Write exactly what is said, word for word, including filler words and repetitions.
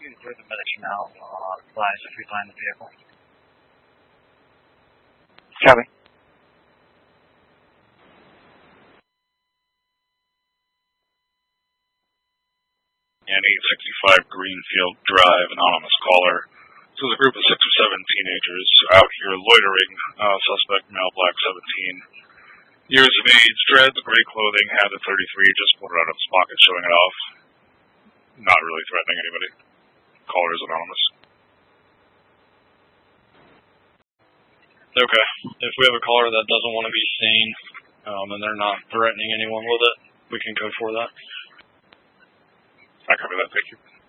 you through the medics now, uh, advise if we find the vehicle. Copy. And eight sixty-five Greenfield Drive, anonymous caller. This is a group of six or seven teenagers out here loitering. Uh, suspect male, black, seventeen years of age, dreads, gray clothing, had a thirty-three, just pulled it out of his pocket, showing it off. Not really threatening anybody. Caller is anonymous. Okay. If we have a caller that doesn't want to be seen, um, and they're not threatening anyone with it, we can code for that. I copy that, thank you.